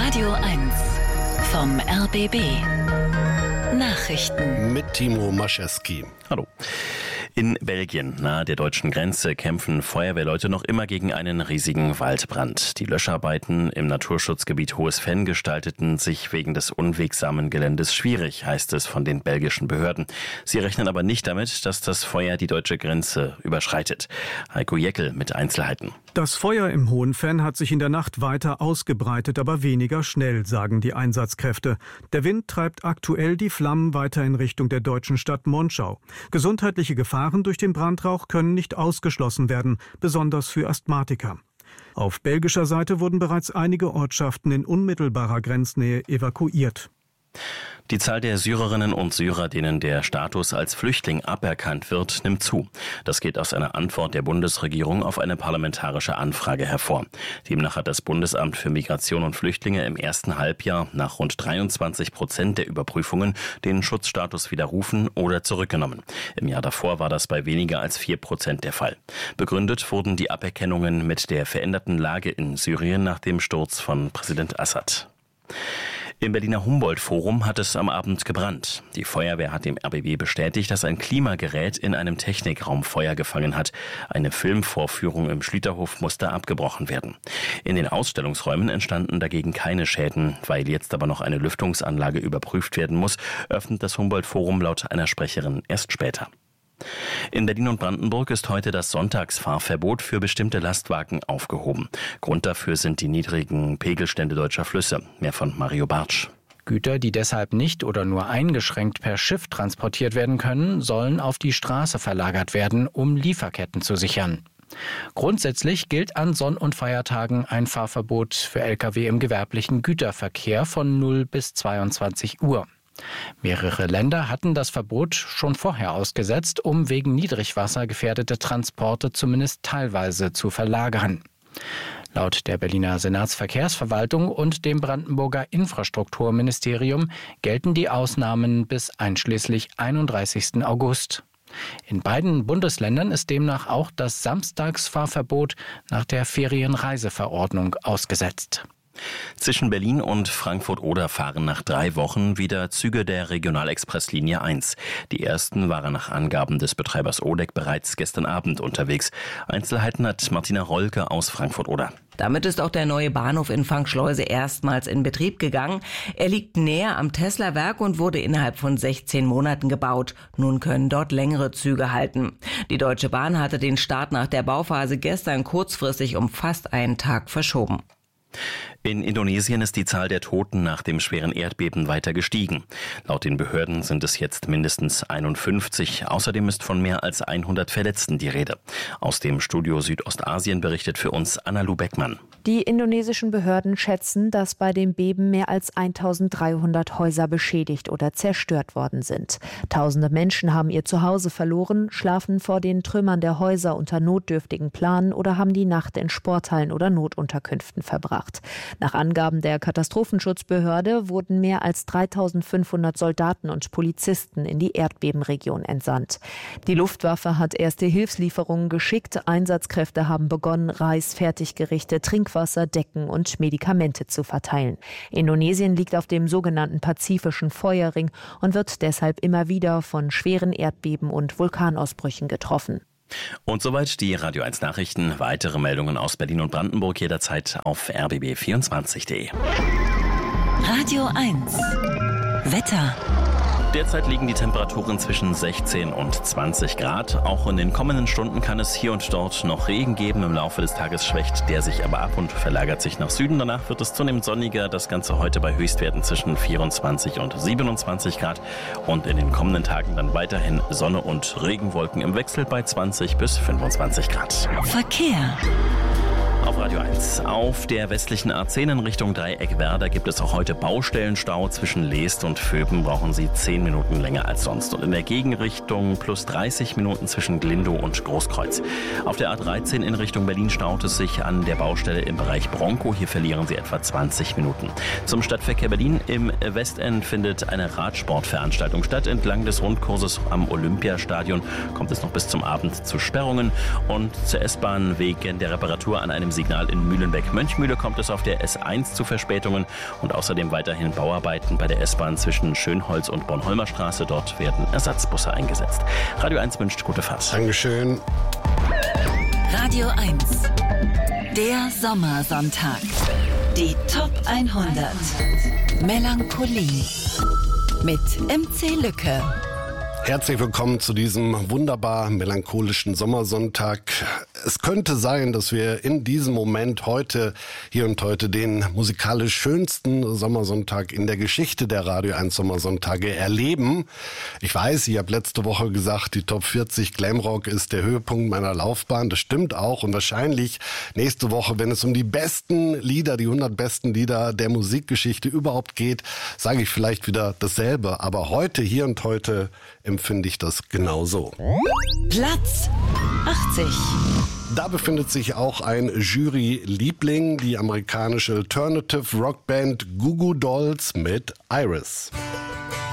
Radio 1 vom RBB. Nachrichten mit Timo Maschewski. Hallo. In Belgien, nahe der deutschen Grenze, kämpfen Feuerwehrleute noch immer gegen einen riesigen Waldbrand. Die Löscharbeiten im Naturschutzgebiet Hohes Venn gestalteten sich wegen des unwegsamen Geländes schwierig, heißt es von den belgischen Behörden. Sie rechnen aber nicht damit, dass das Feuer die deutsche Grenze überschreitet. Heiko Jeckel mit Einzelheiten. Das Feuer im Hohen Venn hat sich in der Nacht weiter ausgebreitet, aber weniger schnell, sagen die Einsatzkräfte. Der Wind treibt aktuell die Flammen weiter in Richtung der deutschen Stadt Monschau. Gesundheitliche Gefahren durch den Brandrauch können nicht ausgeschlossen werden, besonders für Asthmatiker. Auf belgischer Seite wurden bereits einige Ortschaften in unmittelbarer Grenznähe evakuiert. Die Zahl der Syrerinnen und Syrer, denen der Status als Flüchtling aberkannt wird, nimmt zu. Das geht aus einer Antwort der Bundesregierung auf eine parlamentarische Anfrage hervor. Demnach hat das Bundesamt für Migration und Flüchtlinge im ersten Halbjahr nach rund 23% der Überprüfungen den Schutzstatus widerrufen oder zurückgenommen. Im Jahr davor war das bei weniger als 4% der Fall. Begründet wurden die Aberkennungen mit der veränderten Lage in Syrien nach dem Sturz von Präsident Assad. Im Berliner Humboldt-Forum hat es am Abend gebrannt. Die Feuerwehr hat dem RBB bestätigt, dass ein Klimagerät in einem Technikraum Feuer gefangen hat. Eine Filmvorführung im Schlieterhof musste abgebrochen werden. In den Ausstellungsräumen entstanden dagegen keine Schäden. Weil jetzt aber noch eine Lüftungsanlage überprüft werden muss, öffnet das Humboldt-Forum laut einer Sprecherin erst später. In Berlin und Brandenburg ist heute das Sonntagsfahrverbot für bestimmte Lastwagen aufgehoben. Grund dafür sind die niedrigen Pegelstände deutscher Flüsse. Mehr von Mario Bartsch. Güter, die deshalb nicht oder nur eingeschränkt per Schiff transportiert werden können, sollen auf die Straße verlagert werden, um Lieferketten zu sichern. Grundsätzlich gilt an Sonn- und Feiertagen ein Fahrverbot für Lkw im gewerblichen Güterverkehr von 0 bis 22 Uhr. Mehrere Länder hatten das Verbot schon vorher ausgesetzt, um wegen Niedrigwasser gefährdete Transporte zumindest teilweise zu verlagern. Laut der Berliner Senatsverkehrsverwaltung und dem Brandenburger Infrastrukturministerium gelten die Ausnahmen bis einschließlich 31. August. In beiden Bundesländern ist demnach auch das Samstagsfahrverbot nach der Ferienreiseverordnung ausgesetzt. Zwischen Berlin und Frankfurt-Oder fahren nach 3 Wochen wieder Züge der Regionalexpresslinie 1. Die ersten waren nach Angaben des Betreibers Odeck bereits gestern Abend unterwegs. Einzelheiten hat Martina Rolke aus Frankfurt-Oder. Damit ist auch der neue Bahnhof in Frankschleuse erstmals in Betrieb gegangen. Er liegt näher am Tesla-Werk und wurde innerhalb von 16 Monaten gebaut. Nun können dort längere Züge halten. Die Deutsche Bahn hatte den Start nach der Bauphase gestern kurzfristig um fast einen Tag verschoben. In Indonesien ist die Zahl der Toten nach dem schweren Erdbeben weiter gestiegen. Laut den Behörden sind es jetzt mindestens 51. Außerdem ist von mehr als 100 Verletzten die Rede. Aus dem Studio Südostasien berichtet für uns Anna-Lu Beckmann. Die indonesischen Behörden schätzen, dass bei dem Beben mehr als 1300 Häuser beschädigt oder zerstört worden sind. Tausende Menschen haben ihr Zuhause verloren, schlafen vor den Trümmern der Häuser unter notdürftigen Planen oder haben die Nacht in Sporthallen oder Notunterkünften verbracht. Nach Angaben der Katastrophenschutzbehörde wurden mehr als 3500 Soldaten und Polizisten in die Erdbebenregion entsandt. Die Luftwaffe hat erste Hilfslieferungen geschickt. Einsatzkräfte haben begonnen, Reis, Fertiggerichte, Trinkwasser, Decken und Medikamente zu verteilen. Indonesien liegt auf dem sogenannten Pazifischen Feuerring und wird deshalb immer wieder von schweren Erdbeben und Vulkanausbrüchen getroffen. Und soweit die Radio 1 Nachrichten. Weitere Meldungen aus Berlin und Brandenburg jederzeit auf rbb24.de. Radio 1 Wetter. Derzeit liegen die Temperaturen zwischen 16 und 20 Grad. Auch in den kommenden Stunden kann es hier und dort noch Regen geben. Im Laufe des Tages schwächt der sich aber ab und verlagert sich nach Süden. Danach wird es zunehmend sonniger. Das Ganze heute bei Höchstwerten zwischen 24 und 27 Grad. Und in den kommenden Tagen dann weiterhin Sonne und Regenwolken im Wechsel bei 20 bis 25 Grad. Verkehr. Auf Radio 1. Auf der westlichen A10 in Richtung Dreieck-Werder gibt es auch heute Baustellenstau. Zwischen Leest und Vöben brauchen Sie 10 Minuten länger als sonst. Und in der Gegenrichtung plus 30 Minuten zwischen Glindow und Großkreuz. Auf der A13 in Richtung Berlin staut es sich an der Baustelle im Bereich Bronkow. Hier verlieren Sie etwa 20 Minuten. Zum Stadtverkehr Berlin. Im Westend findet eine Radsportveranstaltung statt. Entlang des Rundkurses am Olympiastadion kommt es noch bis zum Abend zu Sperrungen. Und zur S-Bahn wegen der Reparatur an einem Signal in Mühlenbeck-Mönchmühle kommt es auf der S1 zu Verspätungen und außerdem weiterhin Bauarbeiten bei der S-Bahn zwischen Schönholz und Bornholmer Straße. Dort werden Ersatzbusse eingesetzt. Radio 1 wünscht gute Fahrt. Dankeschön. Radio 1. Der Sommersonntag. Die Top 100. Melancholie. Mit MC Lücke. Herzlich willkommen zu diesem wunderbar melancholischen Sommersonntag. Es könnte sein, dass wir in diesem Moment hier und heute den musikalisch schönsten Sommersonntag in der Geschichte der Radio 1 Sommersonntage erleben. Ich weiß, ich habe letzte Woche gesagt, die Top 40 Glamrock ist der Höhepunkt meiner Laufbahn. Das stimmt auch und wahrscheinlich nächste Woche, wenn es um die besten Lieder, die 100 besten Lieder der Musikgeschichte überhaupt geht, sage ich vielleicht wieder dasselbe. Aber heute, hier und heute empfinde ich das genauso. Platz 80. Da befindet sich auch ein Jury-Liebling, die amerikanische Alternative Rockband Goo Goo Dolls mit Iris.